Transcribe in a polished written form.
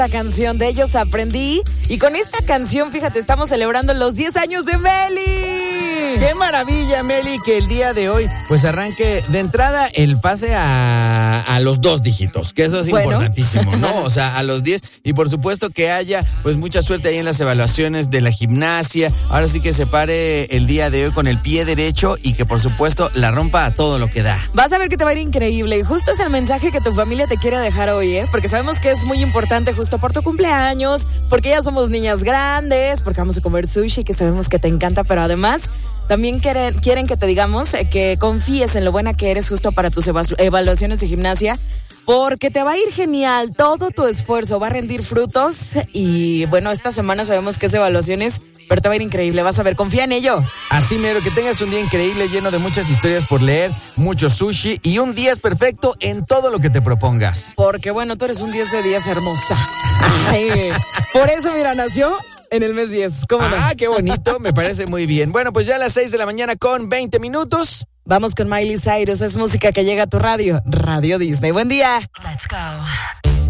La canción de Ellos Aprendí. Y con esta canción, fíjate, estamos celebrando los 10 años de Meli. ¡Qué maravilla, Meli! Que el día de hoy, pues arranque de entrada el pase a los 2 dígitos, que eso es importantísimo, ¿no? O sea, a los 10. Y por supuesto que haya, pues mucha suerte ahí en las evaluaciones de la gimnasia. Ahora sí que se pare el día de hoy con el pie derecho y que por supuesto la rompa a todo lo que da. Vas a ver que te va a ir increíble. Y justo es el mensaje que tu familia te quiere dejar hoy, ¿eh? Porque sabemos que es muy importante justo por tu cumpleaños, porque ya somos niñas grandes, porque vamos a comer sushi, que sabemos que te encanta, pero además también quieren que te digamos que confíes en lo buena que eres justo para tus evaluaciones de gimnasia, porque te va a ir genial, todo tu esfuerzo va a rendir frutos y bueno, esta semana sabemos que es evaluaciones, pero te va a ir increíble, vas a ver, confía en ello. Así mero, que tengas un día increíble, lleno de muchas historias por leer, mucho sushi y un 10 perfecto en todo lo que te propongas. Porque bueno, tú eres un 10 de 10 hermosa. Ay, por eso, mira, nació en el mes 10, ¿cómo no? Ah, qué bonito, me parece muy bien. Bueno, pues ya a las 6 de la mañana con 20 minutos. Vamos con Miley Cyrus, es música que llega a tu radio, Radio Disney. Buen día. Let's go.